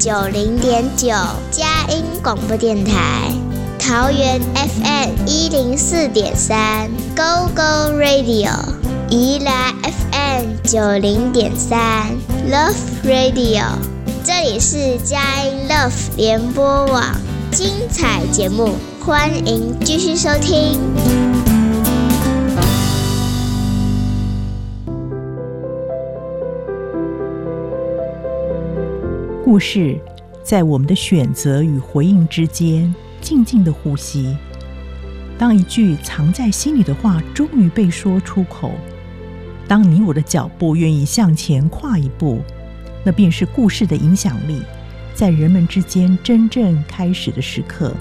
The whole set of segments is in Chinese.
90.9佳音广播电台，桃园 FM104.3 Go Go Radio， 宜兰 FM90.3 Love Radio， 这里是佳音 Love 联播网，精彩节目欢迎继续收听。 故事在我们的选择与回应之间静静的呼吸，当一句藏在心里的话终于被说出口，当你我的脚步愿意向前跨一步，那便是故事的影响力在人们之间真正开始的时刻。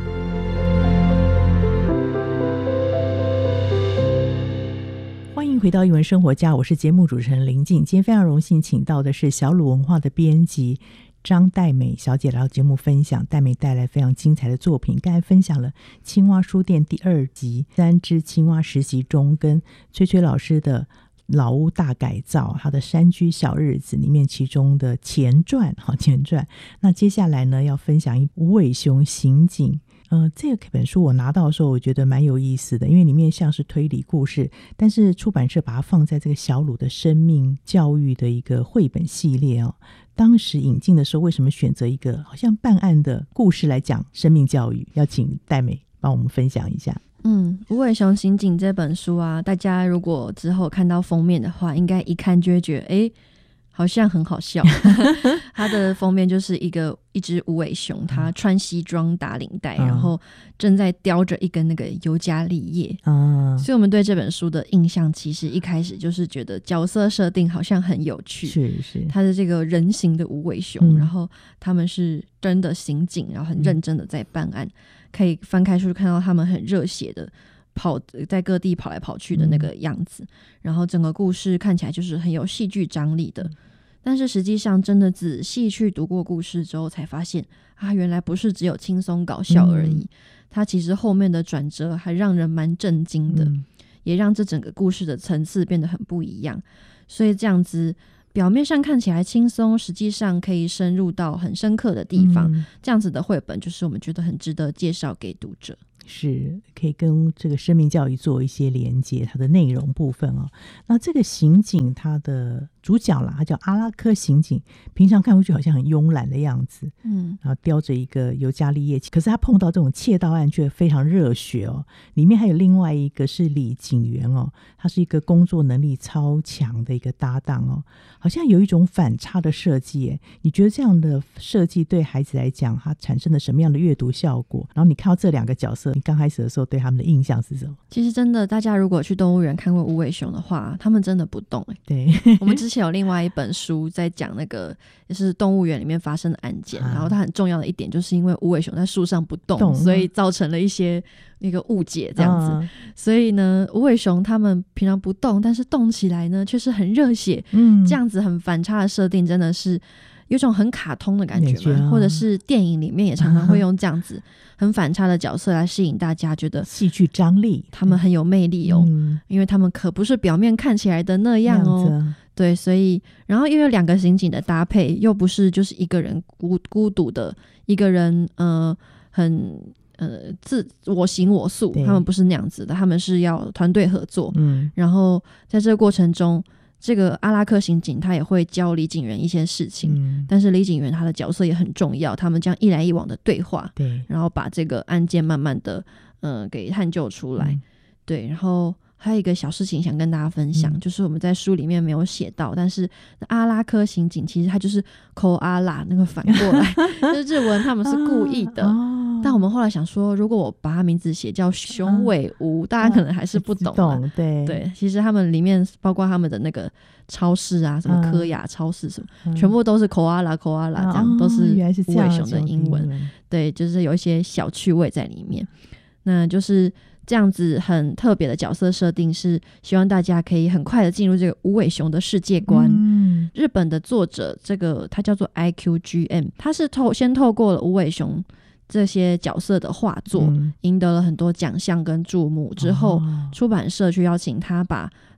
欢迎回到艺文生活家，我是节目主持人林静。今天非常荣幸请到的是小鲁文化的编辑张岱美小姐来到节目分享。岱美带来非常精彩的作品，刚才分享了青蛙书店第2集3只青蛙实习中，跟崔崔老师的老屋大改造，他的山居小日子里面其中的前传。那接下来呢要分享无尾熊刑警。这本书我拿到的时候我觉得蛮有意思的，因为里面像是推理故事，但是出版社把它放在这个小鲁的生命教育的一个绘本系列哦。当时引进的时候为什么选择一个好像办案的故事来讲生命教育？要请岱美帮我们分享一下。 无尾熊刑警这本书啊，大家如果之后看到封面的话，应该一看就会觉得好像很好笑。它的封面就是一只无尾熊，它穿西装打领带，然后正在叼着一根那个尤加利叶。所以我们对这本书的印象其实一开始就是觉得角色设定好像很有趣，是它是这个人形的无尾熊，然后他们是真的刑警，然后很认真的在办案，可以翻开书看到他们很热血的在各地跑来跑去的那个样子，然后整个故事看起来就是很有戏剧张力的。但是实际上真的仔细去读过故事之后才发现原来不是只有轻松搞笑而已，它其实后面的转折还让人蛮震惊的，也让这整个故事的层次变得很不一样。所以这样子表面上看起来轻松，实际上可以深入到很深刻的地方，这样子的绘本就是我们觉得很值得介绍给读者， 是可以跟这个生命教育做一些连接，它的内容部分哦。那这个刑警他的主角啦，他叫阿拉科刑警，平常看回去好像很慵懒的样子，然后叼着一个尤加利叶，可是他碰到这种窃盗案却非常热血哦。里面还有另外一个是李警员哦，他是一个工作能力超强的一个搭档哦，好像有一种反差的设计耶。你觉得这样的设计对孩子来讲，它产生了什么样的阅读效果？然后你看到这两个角色，你刚开始的时候对他们的印象是什么？ 其实真的，大家如果去动物园看过无尾熊的话，他们真的不动对， 我们之前有另外一本书在讲那个也是动物园里面发生的案件，然后它很重要的一点就是因为无尾熊在树上不动，所以造成了一些那个误解这样子。所以呢，无尾熊他们平常不动，但是动起来呢却是很热血，这样子很反差的设定真的是有种很卡通的感觉嘛，或者是电影里面也常常会用这样子很反差的角色来吸引大家，觉得戏剧张力， 他们很有魅力哦，因为他们可不是表面看起来的那样哦。对，所以然后因为两个刑警的搭配又不是就是一个人孤独的一个人，很我行我素，他们不是那样子的，他们是要团队合作。然后在这个过程中，这个阿拉克刑警他也会教李警员一些事情，但是李警员他的角色也很重要，他们将一来一往的对话，然后把这个案件慢慢的给探究出来。对，然后还有一个小事情想跟大家分享，就是我们在书里面没有写到，但是阿拉科刑警其实他就是抠阿拉那个反过来就是日文他们是故意的，但我们后来想说如果我把他名字写叫熊尾吴，大家可能还是不懂对，其实他们里面包括他们的那个超市啊，什么科雅超市什么，全部都是抠阿拉抠阿拉，这样都是无尾熊的英文。对，就是有一些小趣味在里面。那就是这样子很特别的角色设定，是希望大家可以很快的进入这个无尾熊的世界观。日本的作者这个他叫做 IQGM， 他是先透过了无尾熊这些角色的画作赢得了很多奖项跟注目之后，出版社去邀请他把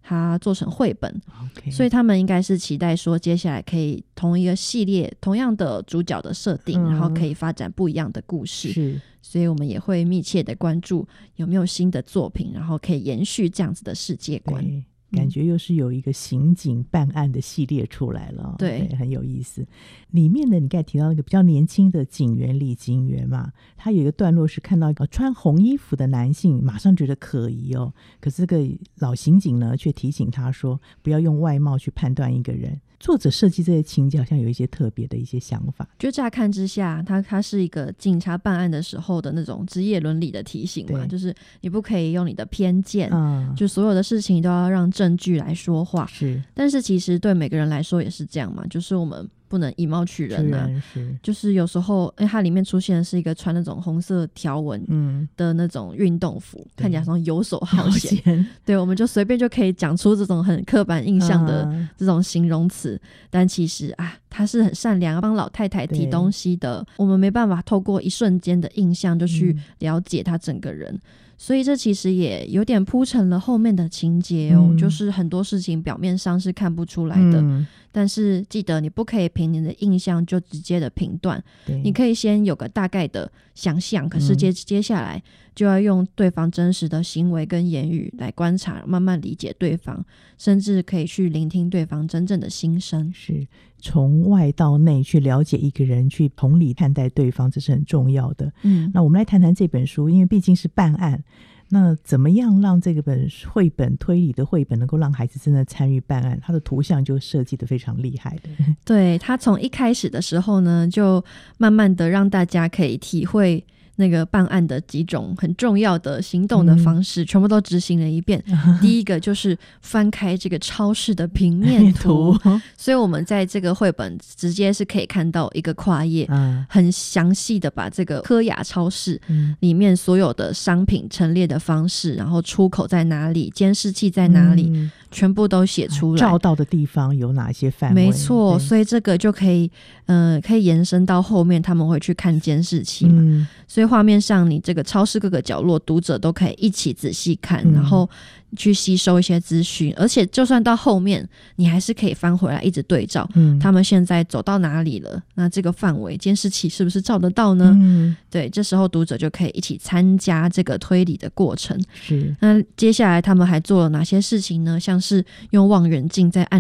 它做成绘本， okay. 所以他们应该是期待说接下来可以同一个系列同样的主角的设定，然后可以发展不一样的故事， 是， 所以我们也会密切的关注有没有新的作品，然后可以延续这样子的世界观。 感觉又是有一个刑警办案的系列出来了，对，很有意思。里面的你刚才提到那个比较年轻的警员李警员嘛，他有一个段落是看到一个穿红衣服的男性，马上觉得可疑哦，可是这个老刑警呢却提醒他说不要用外貌去判断一个人。作者设计这些情节好像有一些特别的一些想法， 就乍看之下它是一个警察办案的时候的那种职业伦理的提醒嘛，就是你不可以用你的偏见，就所有的事情都要让证据来说话， 是，但是其实对每个人来说也是这样嘛，就是我们不能以貌取人啊，就是有时候它里面出现的是一个穿那种红色条纹的那种运动服，看起来像游手好闲，对，我们就随便就可以讲出这种很刻板印象的这种形容词，但其实他是很善良，帮老太太提东西的，我们没办法透过一瞬间的印象就去了解他整个人，所以这其实也有点铺陈了后面的情节哦，就是很多事情表面上是看不出来的，但是记得你不可以凭你的印象就直接的评断，你可以先有个大概的想象，可是接下来就要用对方真实的行为跟言语来观察，慢慢理解对方，甚至可以去聆听对方真正的心声， 是从外到内去了解一个人，去同理看待对方，这是很重要的。那我们来谈谈这本书，因为毕竟是办案，那怎么样让这个绘本推理的绘本能够让孩子真的参与办案，它的图像就设计得非常厉害的。 对，它从一开始的时候呢，就慢慢的让大家可以体会那个办案的几种很重要的行动的方式，全部都执行了一遍。第一个就是翻开这个超市的平面图，所以我们在这个绘本直接是可以看到一个跨页，很详细的把这个科雅超市里面所有的商品陈列的方式，然后出口在哪里，监视器在哪里，全部都写出来， 照到的地方有哪些范围， 没错，所以这个就可以延伸到后面他们会去看监视器嘛，所以画面上你这个超市各个角落读者都可以一起仔细看，然后去吸收一些资讯，而且就算到后面你还是可以翻回来一直对照，他们现在走到哪里了，那这个范围监视器是不是照得到呢？对，这时候读者就可以一起参加这个推理的过程。 是， 那接下来他们还做了哪些事情呢？像是用望远镜在案